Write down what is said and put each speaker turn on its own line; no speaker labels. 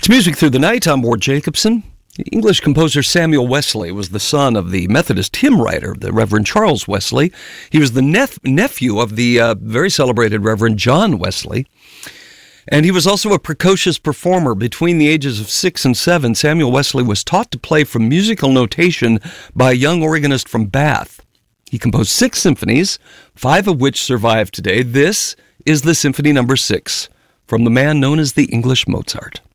It's Music Through the Night. I'm Ward Jacobson. The English composer Samuel Wesley was the son of the Methodist hymn writer, the Reverend Charles Wesley. He was the nephew of the very celebrated Reverend John Wesley. And he was also a precocious performer. Between the ages of 6 and 7, Samuel Wesley was taught to play from musical notation by a young organist from Bath. He composed 6 symphonies, 5 of which survive today. This is the Symphony No. 6 from the man known as the English Mozart.